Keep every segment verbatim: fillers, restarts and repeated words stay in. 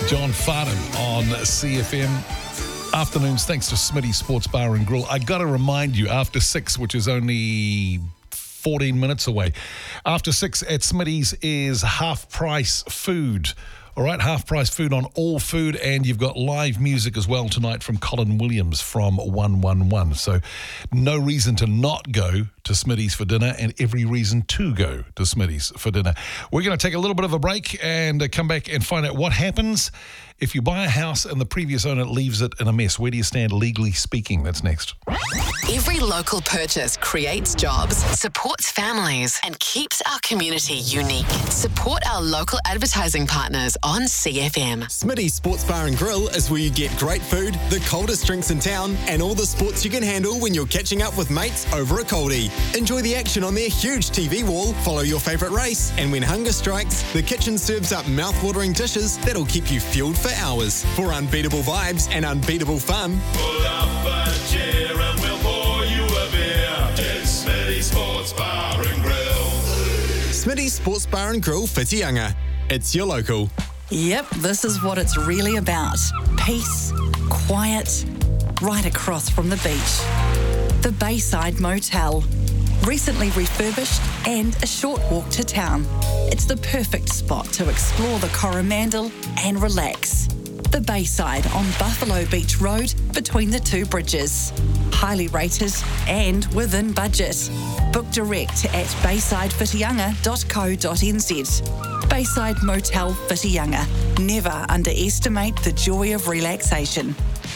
John Farnham on C F M. Afternoons, thanks to Smitty Sports Bar and Grill. I got to remind you, after six, which is only fourteen minutes away, after six at Smitty's is half-price food. All right, half-price food on all food, and you've got live music as well tonight from Colin Williams from one one one. So no reason to not go to Smitty's for dinner, and every reason to go to Smitty's for dinner. We're going to take a little bit of a break and uh, come back and find out what happens if you buy a house and the previous owner leaves it in a mess. Where do you stand legally speaking? That's next. Every local purchase creates jobs, supports families, and keeps our community unique. Support our local advertising partners on C F M. Smitty Sports Bar and Grill is where you get great food, the coldest drinks in town, and all the sports you can handle when you're catching up with mates over a coldie. Enjoy the action on their huge T V wall, follow your favourite race, and when hunger strikes, the kitchen serves up mouth-watering dishes that'll keep you fueled for hours. For unbeatable vibes and unbeatable fun, pull up a chair and we'll pour you a beer. It's Smitty Sports Bar and Grill. Smitty Sports Bar and Grill, Whitianga. It's your local. Yep, this is what it's really about. Peace, quiet, right across from the beach. The Bayside Motel. Recently refurbished and a short walk to town. It's the perfect spot to explore the Coromandel and relax. The Bayside on Buffalo Beach Road between the two bridges. Highly rated and within budget. Book direct at bayside whitianga dot co dot n z. Bayside Motel Whitianga. Never underestimate the joy of relaxation.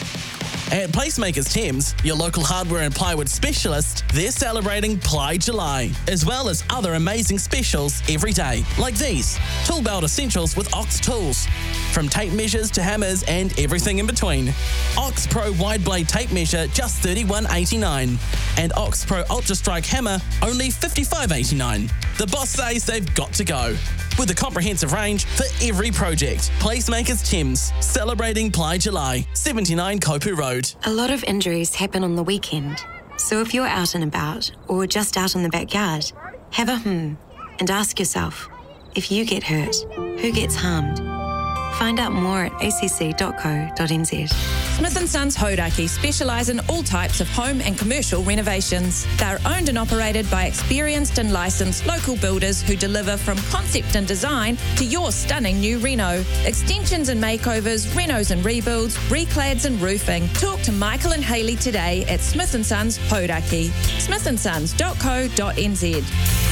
At Placemakers Thames, your local hardware and plywood specialist, they're celebrating Ply July, as well as other amazing specials every day, like these. Tool belt essentials with Ox tools. From tape measures to hammers and everything in between. Ox Pro wide blade tape measure, just thirty-one eighty-nine. And Ox Pro Ultra Strike hammer, only fifty-five eighty-nine. The boss says they've got to go. With a comprehensive range for every project. Placemakers Thames, celebrating Ply July, seventy-nine Kopu Road. A lot of injuries happen on the weekend. So if you're out and about, or just out in the backyard, have a hmm and ask yourself, if you get hurt, who gets harmed? Find out more at a c c dot co dot n z. Smith and Sons Hodaki specialise in all types of home and commercial renovations. They're owned and operated by experienced and licensed local builders who deliver from concept and design to your stunning new reno. Extensions and makeovers, renos and rebuilds, reclads and roofing. Talk to Michael and Hayley today at Smith and Sons Hodaki. smith and sons dot co dot n z.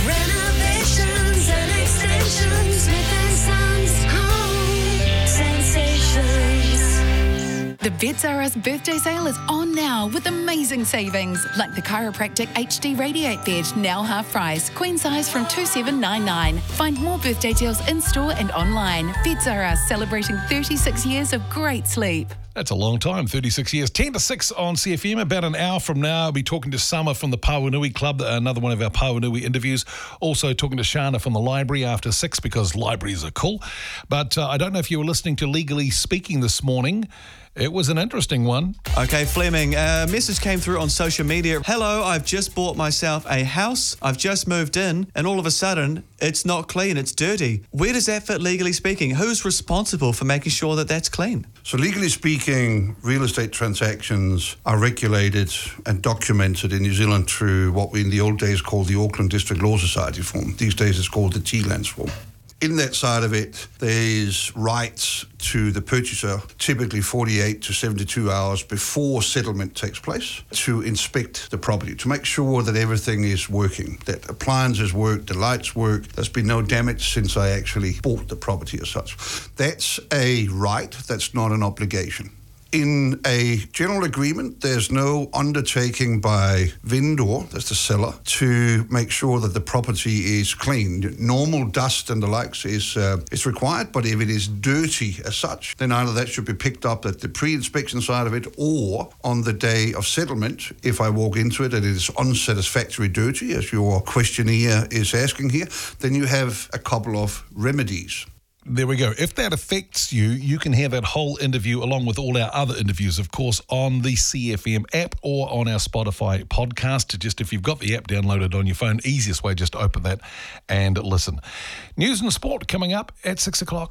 Renovations and extensions, Smith and Sons Home Sensations. The Beds R Us birthday sale is on now with amazing savings, like the Chiropractic H D Radiate Bed, now half price, queen size from two thousand seven hundred ninety-nine dollars. Find more birthday deals in store and online. Beds R Us celebrating thirty-six years of great sleep. That's a long time, thirty-six years. ten to six on C F M. About an hour from now, I'll be talking to Summer from the Pawanui Club, another one of our Pawanui interviews. Also talking to Shana from the library after six, because libraries are cool. But uh, I don't know if you were listening to Legally Speaking this morning. It was an interesting one. Okay, Fleming, a message came through on social media. Hello, I've just bought myself a house. I've just moved in, and all of a sudden, it's not clean, it's dirty. Where does that fit, legally speaking? Who's responsible for making sure that that's clean? So legally speaking, real estate transactions are regulated and documented in New Zealand through what we in the old days called the Auckland District Law Society form. These days it's called the T-Lands form. In that side of it, there's rights to the purchaser, typically forty-eight to seventy-two hours before settlement takes place, to inspect the property, to make sure that everything is working, that appliances work, the lights work, there's been no damage since I actually bought the property as such. That's a right, that's not an obligation. In a general agreement, there's no undertaking by vendor, that's the seller, to make sure that the property is clean. Normal dust and the likes is uh, is required, but if it is dirty as such, then either that should be picked up at the pre-inspection side of it, or on the day of settlement, if I walk into it and it is unsatisfactory dirty, as your questionnaire is asking here, then you have a couple of remedies. There we go. If that affects you, you can hear that whole interview along with all our other interviews, of course, on the C F M app or on our Spotify podcast. Just if you've got the app downloaded on your phone, easiest way, just open that and listen. News and sport coming up at six o'clock.